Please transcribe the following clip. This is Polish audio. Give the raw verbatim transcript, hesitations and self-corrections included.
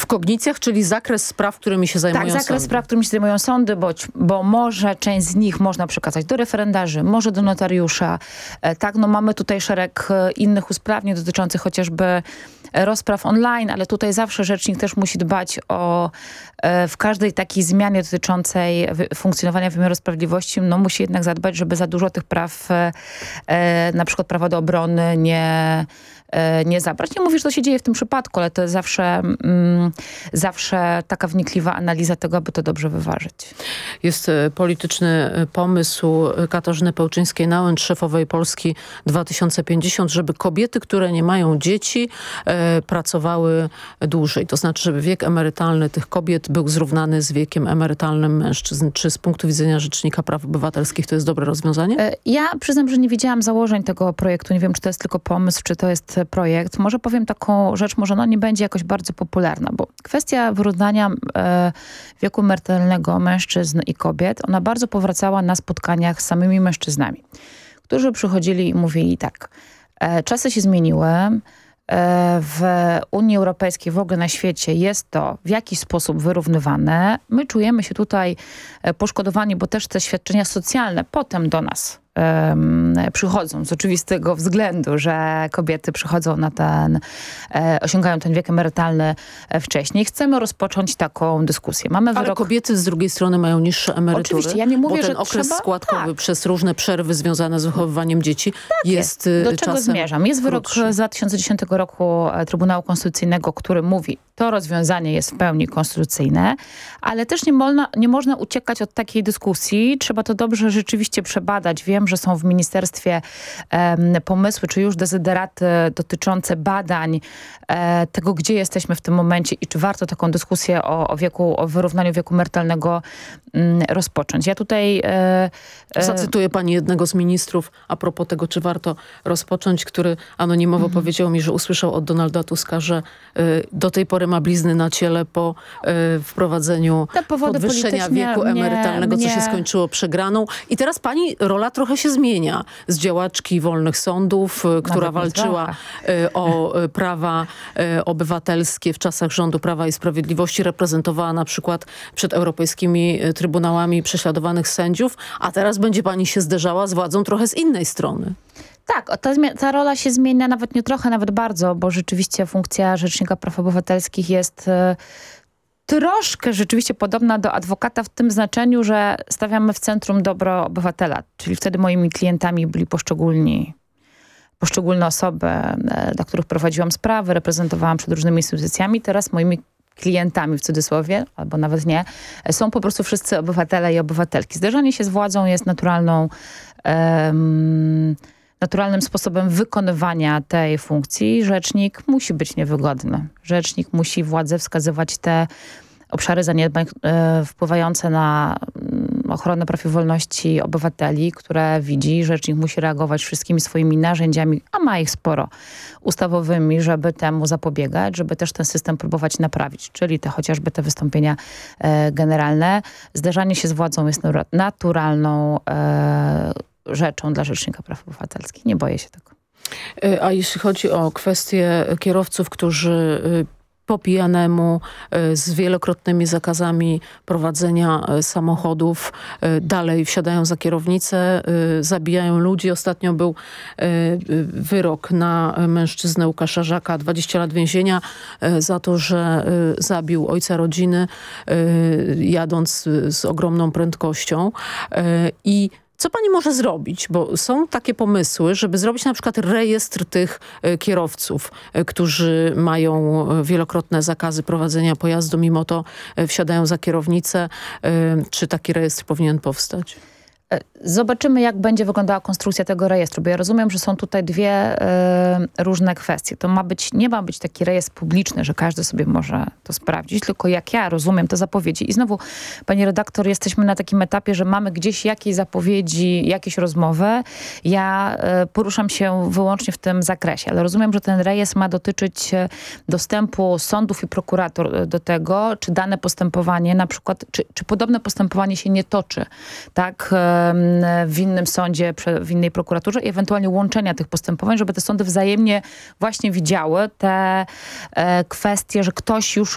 W kognicjach, czyli zakres spraw, którymi się zajmują Tak, zakres sądy. spraw, którymi się zajmują sądy, bo, bo może część z nich można przekazać do referendarzy, może do notariusza. E, tak, no mamy tutaj szereg e, innych usprawnień dotyczących chociażby rozpraw online, ale tutaj zawsze rzecznik też musi dbać o e, w każdej takiej zmianie dotyczącej wy, funkcjonowania wymiaru sprawiedliwości, no musi jednak zadbać, żeby za dużo tych praw, e, e, na przykład prawa do obrony nie nie zabrać. Nie mówię, że to się dzieje w tym przypadku, ale to jest zawsze, mm, zawsze taka wnikliwa analiza tego, aby to dobrze wyważyć. Jest polityczny pomysł Katarzyny Pełczyńskiej-Nałęcz, szefowej Polski dwa tysiące pięćdziesiąt, żeby kobiety, które nie mają dzieci, e, pracowały dłużej. To znaczy, żeby wiek emerytalny tych kobiet był zrównany z wiekiem emerytalnym mężczyzn. Czy z punktu widzenia Rzecznika Praw Obywatelskich to jest dobre rozwiązanie? Ja przyznam, że nie widziałam założeń tego projektu. Nie wiem, czy to jest tylko pomysł, czy to jest projekt. Może powiem taką rzecz, może ona nie będzie jakoś bardzo popularna, bo kwestia wyrównania e, wieku emerytalnego mężczyzn i kobiet, ona bardzo powracała na spotkaniach z samymi mężczyznami, którzy przychodzili i mówili tak, e, czasy się zmieniły, e, w Unii Europejskiej, w ogóle na świecie jest to w jakiś sposób wyrównywane. My czujemy się tutaj poszkodowani, bo też te świadczenia socjalne potem do nas przychodzą z oczywistego względu, że kobiety przychodzą na ten, e, osiągają ten wiek emerytalny wcześniej. Chcemy rozpocząć taką dyskusję. Mamy Ale wyrok... kobiety z drugiej strony mają niższe emerytury. Oczywiście, ja nie mówię, bo ten że okres trzeba... składkowy tak. przez różne przerwy związane z wychowywaniem dzieci tak jest, jest Do czego czasem zmierzam? Jest wyrok krótszy. z dwa tysiące dziesiątego roku Trybunału Konstytucyjnego, który mówi, to rozwiązanie jest w pełni konstytucyjne, ale też nie, molna, nie można uciekać od takiej dyskusji. Trzeba to dobrze rzeczywiście przebadać. Wiem, że są w ministerstwie um, pomysły, czy już dezyderaty dotyczące badań e, tego, gdzie jesteśmy w tym momencie i czy warto taką dyskusję o, o wieku, o wyrównaniu wieku emerytalnego um, rozpocząć. Ja tutaj... E, e, Zacytuję pani jednego z ministrów a propos tego, czy warto rozpocząć, który anonimowo mhm. powiedział mi, że usłyszał od Donalda Tuska, że y, do tej pory ma blizny na ciele po y, wprowadzeniu podwyższenia wieku mnie, emerytalnego, mnie... co się skończyło przegraną. I teraz pani rola trochę się zmienia. Z działaczki wolnych sądów, y, która walczyła y, o y, prawa y, obywatelskie w czasach rządu Prawa i Sprawiedliwości, reprezentowała na przykład przed europejskimi y, trybunałami prześladowanych sędziów, a teraz będzie pani się zderzała z władzą trochę z innej strony. Tak, ta, ta rola się zmienia nawet nie trochę, nawet bardzo, bo rzeczywiście funkcja Rzecznika Praw Obywatelskich jest e, troszkę rzeczywiście podobna do adwokata w tym znaczeniu, że stawiamy w centrum dobro obywatela, czyli wtedy moimi klientami byli poszczególni, poszczególne osoby, e, dla których prowadziłam sprawy, reprezentowałam przed różnymi instytucjami, teraz moimi klientami w cudzysłowie, albo nawet nie, są po prostu wszyscy obywatele i obywatelki. Zderzanie się z władzą jest naturalną um, naturalnym sposobem wykonywania tej funkcji. Rzecznik musi być niewygodny. Rzecznik musi władzy wskazywać te obszary zaniedbań e, wpływające na m, ochronę praw i wolności obywateli, które widzi. Rzecznik musi reagować wszystkimi swoimi narzędziami, a ma ich sporo, ustawowymi, żeby temu zapobiegać, żeby też ten system próbować naprawić. Czyli te chociażby te wystąpienia e, generalne. Zderzanie się z władzą jest naturalną e, rzeczą dla Rzecznika Praw Obywatelskich. Nie boję się tego. A jeśli chodzi o kwestię kierowców, którzy po pijanemu z wielokrotnymi zakazami prowadzenia samochodów dalej wsiadają za kierownicę, zabijają ludzi. Ostatnio był wyrok na mężczyznę Łukasza Żaka, dwadzieścia lat więzienia za to, że zabił ojca rodziny jadąc z ogromną prędkością. I co pani może zrobić? Bo są takie pomysły, żeby zrobić na przykład rejestr tych y, kierowców, y, którzy mają wielokrotne zakazy prowadzenia pojazdu, mimo to y, wsiadają za kierownicę. Y, czy taki rejestr powinien powstać? Zobaczymy, jak będzie wyglądała konstrukcja tego rejestru, bo ja rozumiem, że są tutaj dwie y, różne kwestie. To ma być, nie ma być taki rejestr publiczny, że każdy sobie może to sprawdzić, tylko jak ja rozumiem te zapowiedzi. I znowu, pani redaktor, jesteśmy na takim etapie, że mamy gdzieś jakieś zapowiedzi, jakieś rozmowy. Ja y, poruszam się wyłącznie w tym zakresie, ale rozumiem, że ten rejestr ma dotyczyć dostępu sądów i prokurator do tego, czy dane postępowanie, na przykład, czy, czy podobne postępowanie się nie toczy, tak, w innym sądzie, w innej prokuraturze i ewentualnie łączenia tych postępowań, żeby te sądy wzajemnie właśnie widziały te e, kwestie, że ktoś już